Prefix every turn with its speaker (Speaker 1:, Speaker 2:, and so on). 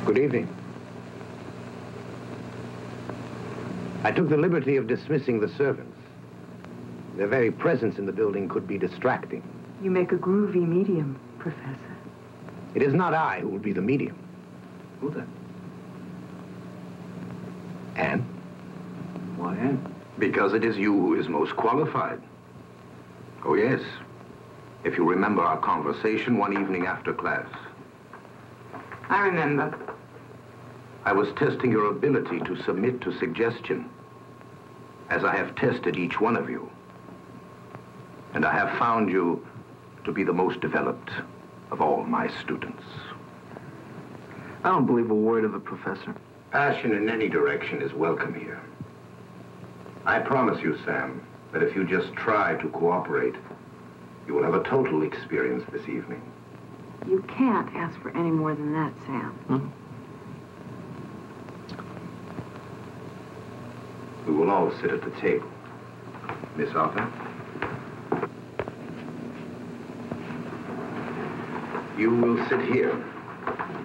Speaker 1: Good evening. I took the liberty of dismissing the servants. Their very presence in the building could be distracting.
Speaker 2: You make a groovy medium, Professor.
Speaker 1: It is not I who will be the medium.
Speaker 3: Who then?
Speaker 1: Anne?
Speaker 3: Why Anne?
Speaker 4: Because it is you who is most qualified. Oh, yes. If you remember our conversation one evening after class.
Speaker 2: I remember.
Speaker 4: I was testing your ability to submit to suggestion, as I have tested each one of you. And I have found you to be the most developed of all my students.
Speaker 3: I don't believe a word of it, Professor.
Speaker 4: Passion in any direction is welcome here. I promise you, Sam, that if you just try to cooperate, you will have a total experience this evening.
Speaker 5: You can't ask for any more than that, Sam.
Speaker 4: We will all sit at the table. Miss Arthur? You will sit here.